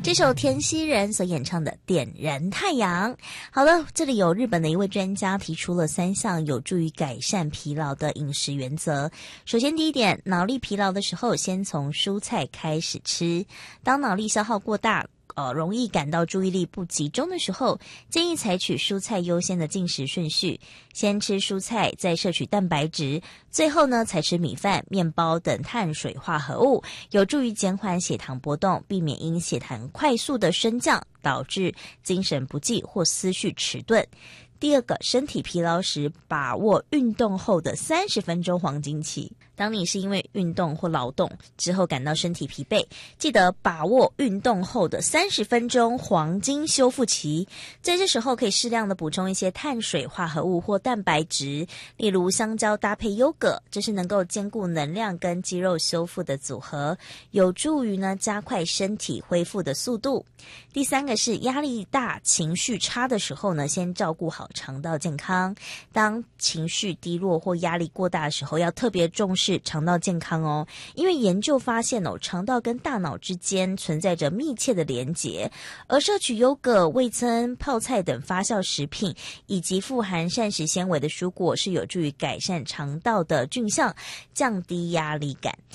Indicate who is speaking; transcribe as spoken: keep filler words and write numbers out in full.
Speaker 1: 这首天希人所演唱的《点燃太阳》。好了，这里有日本的一位专家提出了三项有助于改善疲劳的饮食原则。首先第一点，脑力疲劳的时候先从蔬菜开始吃，当脑力消耗过大呃，容易感到注意力不集中的时候，建议采取蔬菜优先的进食顺序，先吃蔬菜，再摄取蛋白质，最后呢才吃米饭、面包等碳水化合物，有助于减缓血糖波动，避免因血糖快速的升降导致精神不济或思绪迟钝。第二个，身体疲劳时，把握运动后的三十分钟黄金期。当你是因为运动或劳动之后感到身体疲惫，记得把握运动后的三十分钟黄金修复期。在这时候可以适量的补充一些碳水化合物或蛋白质，例如香蕉搭配优格，这是能够兼顾能量跟肌肉修复的组合，有助于呢加快身体恢复的速度。第三个是压力大、情绪差的时候呢，先照顾好肠道健康。当情绪低落或压力过大的时候，要特别重视肠道健康哦，因为研究发现哦，肠道跟大脑之间存在着密切的连结，而摄取优格、味噌、泡菜等发酵食品，以及富含膳食纤维的蔬果，是有助于改善肠道的菌相，降低压力感。